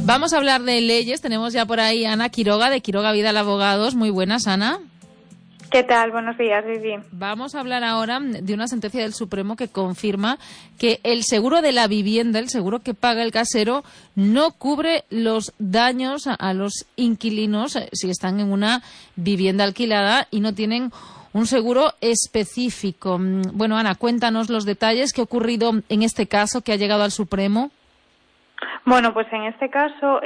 Vamos a hablar de leyes. Tenemos ya por ahí a Ana Quiroga, de Quiroga Vidal Abogados. Muy buenas, Ana. ¿Qué tal? Buenos días, Vivi. Vamos a hablar ahora de una sentencia del Supremo que confirma que el seguro de la vivienda, el seguro que paga el casero, no cubre los daños a los inquilinos si están en una vivienda alquilada y no tienen un seguro específico. Bueno, Ana, cuéntanos los detalles. ¿Qué ha ocurrido en este caso que ha llegado al Supremo? Bueno, pues en este caso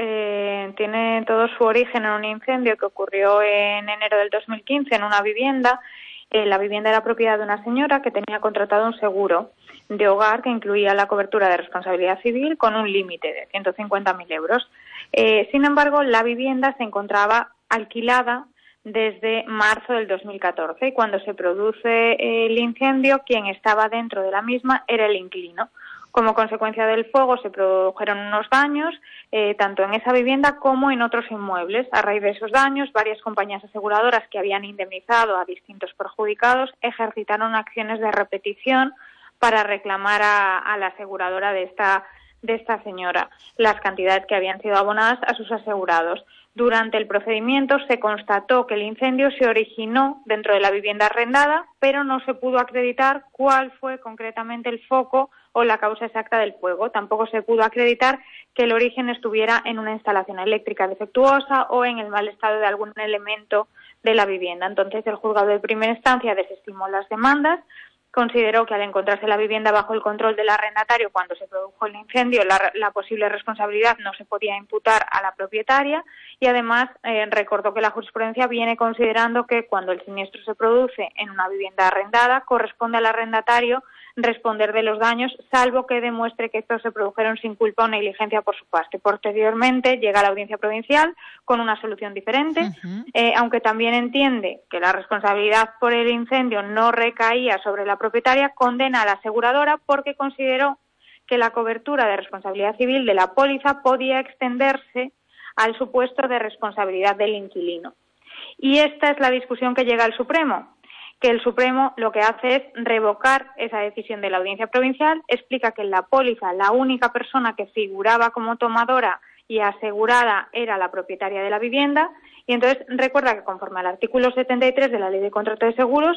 tiene todo su origen en un incendio que ocurrió en enero del 2015 en una vivienda. La vivienda era propiedad de una señora que tenía contratado un seguro de hogar que incluía la cobertura de responsabilidad civil con un límite de 150.000 euros. Sin embargo, la vivienda se encontraba alquilada desde marzo del 2014 y cuando se produce el incendio, quien estaba dentro de la misma era el inquilino. Como consecuencia del fuego se produjeron unos daños, tanto en esa vivienda como en otros inmuebles. A raíz de esos daños, varias compañías aseguradoras que habían indemnizado a distintos perjudicados ejercitaron acciones de repetición para reclamar a la aseguradora de esta señora las cantidades que habían sido abonadas a sus asegurados. Durante el procedimiento se constató que el incendio se originó dentro de la vivienda arrendada, pero no se pudo acreditar cuál fue concretamente el foco o la causa exacta del fuego. Tampoco se pudo acreditar que el origen estuviera en una instalación eléctrica defectuosa o en el mal estado de algún elemento de la vivienda. Entonces, el juzgado de primera instancia desestimó las demandas, consideró que al encontrarse la vivienda bajo el control del arrendatario cuando se produjo el incendio, la posible responsabilidad no se podía imputar a la propietaria y además recordó que la jurisprudencia viene considerando que cuando el siniestro se produce en una vivienda arrendada corresponde al arrendatario responder de los daños, salvo que demuestre que estos se produjeron sin culpa o negligencia por su parte. Posteriormente llega a la audiencia provincial con una solución diferente, aunque también entiende que la responsabilidad por el incendio no recaía sobre la propietaria, condena a la aseguradora porque consideró que la cobertura de responsabilidad civil de la póliza podía extenderse al supuesto de responsabilidad del inquilino. Y esta es la discusión que llega al Supremo, que el Supremo lo que hace es revocar esa decisión de la audiencia provincial, explica que en la póliza la única persona que figuraba como tomadora y asegurada era la propietaria de la vivienda, y entonces recuerda que conforme al artículo 73 de la Ley de Contrato de Seguros,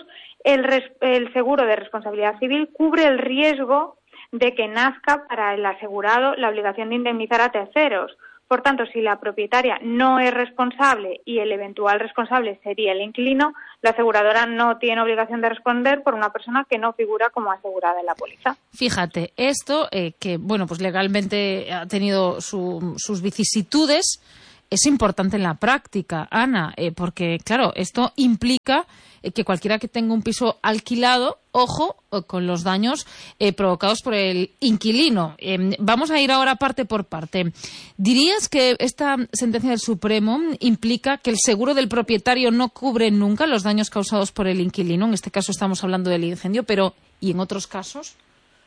el seguro de responsabilidad civil cubre el riesgo de que nazca para el asegurado la obligación de indemnizar a terceros. Por tanto, si la propietaria no es responsable y el eventual responsable sería el inquilino, la aseguradora no tiene obligación de responder por una persona que no figura como asegurada en la póliza. Fíjate, esto que bueno, pues legalmente ha tenido sus vicisitudes, es importante en la práctica, Ana, porque claro, esto implica que cualquiera que tenga un piso alquilado, ojo con los daños provocados por el inquilino. Vamos a ir ahora parte por parte. ¿Dirías que esta sentencia del Supremo implica que el seguro del propietario no cubre nunca los daños causados por el inquilino? En este caso estamos hablando del incendio, pero ¿y en otros casos?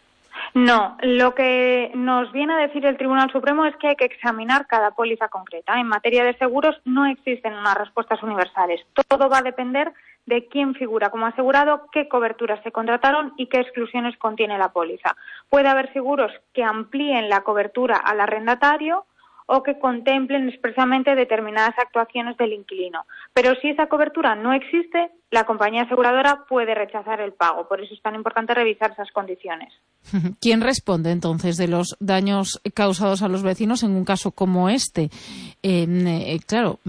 No, lo que nos viene a decir el Tribunal Supremo es que hay que examinar cada póliza concreta. En materia de seguros no existen unas respuestas universales. Todo va a depender de quién figura como asegurado, qué coberturas se contrataron y qué exclusiones contiene la póliza. Puede haber seguros que amplíen la cobertura al arrendatario o que contemplen expresamente determinadas actuaciones del inquilino. Pero si esa cobertura no existe, la compañía aseguradora puede rechazar el pago. Por eso es tan importante revisar esas condiciones. ¿Quién responde entonces de los daños causados a los vecinos en un caso como este? Claro,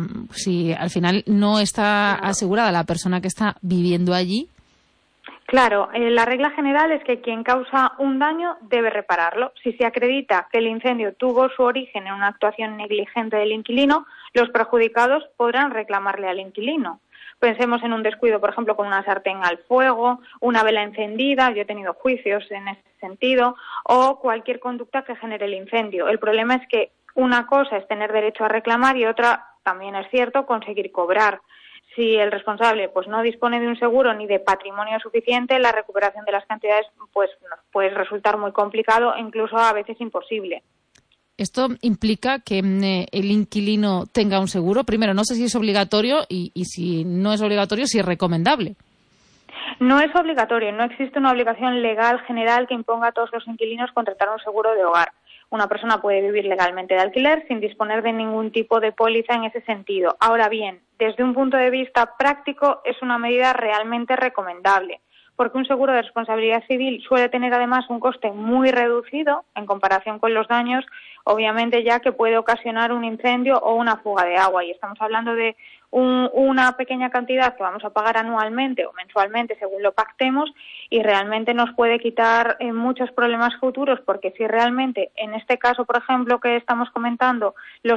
si al final no está asegurada la persona que está viviendo allí. Claro, la regla general es que quien causa un daño debe repararlo. Si se acredita que el incendio tuvo su origen en una actuación negligente del inquilino, los perjudicados podrán reclamarle al inquilino. Pensemos en un descuido, por ejemplo, con una sartén al fuego, una vela encendida, yo he tenido juicios en ese sentido, o cualquier conducta que genere el incendio. El problema es que una cosa es tener derecho a reclamar y otra, también es cierto, conseguir cobrar. Si el responsable pues no dispone de un seguro ni de patrimonio suficiente, la recuperación de las cantidades pues nos puede resultar muy complicado, incluso a veces imposible. Esto implica que el inquilino tenga un seguro. Primero, no sé si es obligatorio y si no es obligatorio, si es recomendable. No es obligatorio, no existe una obligación legal general que imponga a todos los inquilinos contratar un seguro de hogar. una persona puede vivir legalmente de alquiler sin disponer de ningún tipo de póliza en ese sentido. Ahora bien, desde un punto de vista práctico es una medida realmente recomendable, porque un seguro de responsabilidad civil suele tener además un coste muy reducido en comparación con los daños, obviamente ya que puede ocasionar un incendio o una fuga de agua, y estamos hablando de una pequeña cantidad que vamos a pagar anualmente o mensualmente según lo pactemos, y realmente nos puede quitar muchos problemas futuros, porque si realmente en este caso, por ejemplo, que estamos comentando, los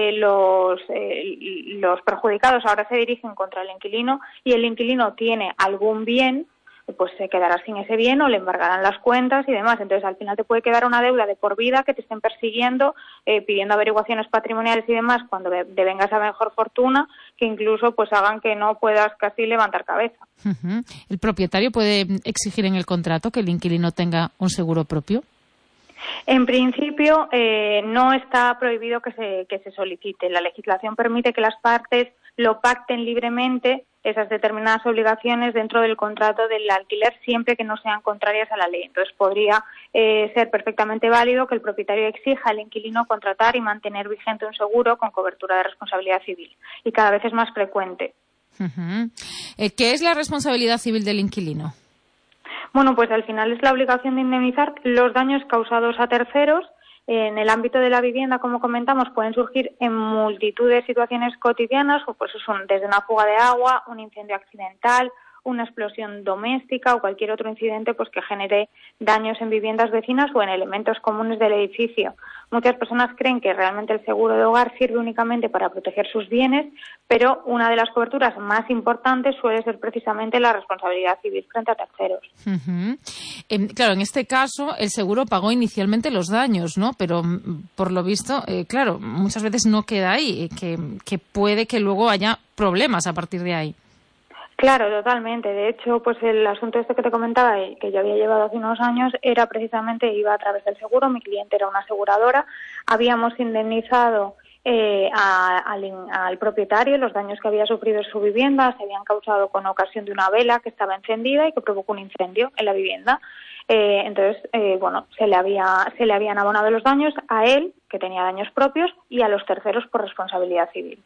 perjudicados ahora se dirigen contra el inquilino y el inquilino tiene algún bien, pues se quedará sin ese bien o le embargarán las cuentas y demás. Entonces, al final te puede quedar una deuda de por vida que te estén persiguiendo, pidiendo averiguaciones patrimoniales y demás cuando devengas a mejor fortuna, que incluso pues hagan que no puedas casi levantar cabeza. Uh-huh. ¿El propietario puede exigir en el contrato que el inquilino tenga un seguro propio? En principio, no está prohibido que se solicite. La legislación permite que las partes lo pacten libremente, esas determinadas obligaciones dentro del contrato del alquiler, siempre que no sean contrarias a la ley. Entonces, podría ser perfectamente válido que el propietario exija al inquilino contratar y mantener vigente un seguro con cobertura de responsabilidad civil. Y cada vez es más frecuente. Uh-huh. ¿Qué es la responsabilidad civil del inquilino? Bueno, pues al final es la obligación de indemnizar los daños causados a terceros. En el ámbito de la vivienda, como comentamos, pueden surgir en multitud de situaciones cotidianas, o pues son desde una fuga de agua, un incendio accidental, una explosión doméstica o cualquier otro incidente pues que genere daños en viviendas vecinas o en elementos comunes del edificio. Muchas personas creen que realmente el seguro de hogar sirve únicamente para proteger sus bienes, pero una de las coberturas más importantes suele ser precisamente la responsabilidad civil frente a terceros. Uh-huh. Claro, en este caso el seguro pagó inicialmente los daños, ¿no? Pero por lo visto, claro, muchas veces no queda ahí, que puede que luego haya problemas a partir de ahí. Claro, totalmente. De hecho, pues el asunto este que te comentaba, que yo había llevado hace unos años, era precisamente, iba a través del seguro, mi cliente era una aseguradora, habíamos indemnizado al propietario los daños que había sufrido en su vivienda, se habían causado con ocasión de una vela que estaba encendida y que provocó un incendio en la vivienda. Entonces, se le habían abonado los daños a él, que tenía daños propios, y a los terceros por responsabilidad civil.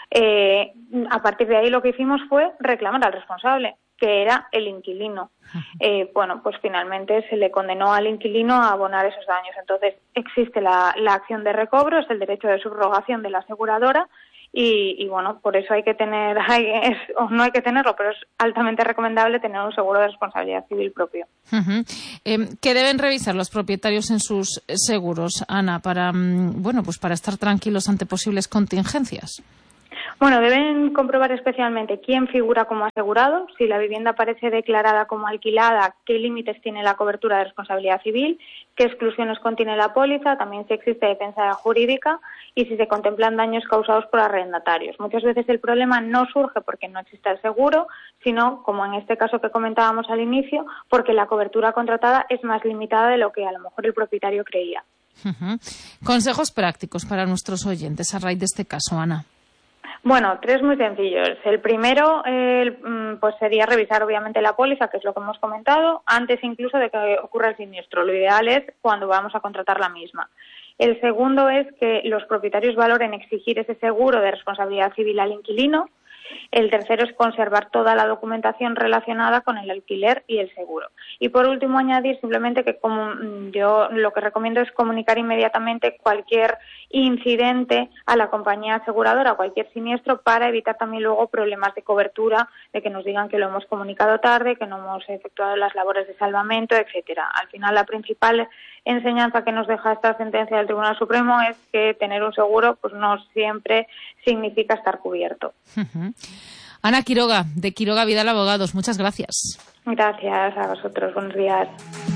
A partir de ahí lo que hicimos fue reclamar al responsable, que era el inquilino. Pues finalmente se le condenó al inquilino a abonar esos daños. Entonces existe la acción de recobro, es el derecho de subrogación de la aseguradora y por eso hay que tener, no hay que tenerlo, pero es altamente recomendable tener un seguro de responsabilidad civil propio. Uh-huh. ¿Qué deben revisar los propietarios en sus seguros, Ana, para estar tranquilos ante posibles contingencias? Bueno, deben comprobar especialmente quién figura como asegurado, si la vivienda aparece declarada como alquilada, qué límites tiene la cobertura de responsabilidad civil, qué exclusiones contiene la póliza, también si existe defensa jurídica y si se contemplan daños causados por arrendatarios. Muchas veces el problema no surge porque no exista el seguro, sino, como en este caso que comentábamos al inicio, porque la cobertura contratada es más limitada de lo que a lo mejor el propietario creía. Uh-huh. Consejos prácticos para nuestros oyentes a raíz de este caso, Ana. Bueno, 3 muy sencillos. El primero pues sería revisar obviamente la póliza, que es lo que hemos comentado, antes incluso de que ocurra el siniestro. Lo ideal es cuando vamos a contratar la misma. El segundo es que los propietarios valoren exigir ese seguro de responsabilidad civil al inquilino. El tercero es conservar toda la documentación relacionada con el alquiler y el seguro. Y por último, añadir simplemente que yo lo que recomiendo es comunicar inmediatamente cualquier incidente a la compañía aseguradora, cualquier siniestro, para evitar también luego problemas de cobertura, de que nos digan que lo hemos comunicado tarde, que no hemos efectuado las labores de salvamento, etcétera. Al final, la principal enseñanza que nos deja esta sentencia del Tribunal Supremo es que tener un seguro pues no siempre significa estar cubierto. Uh-huh. Ana Quiroga, de Quiroga Vidal Abogados, muchas gracias. Gracias a vosotros, buenos días.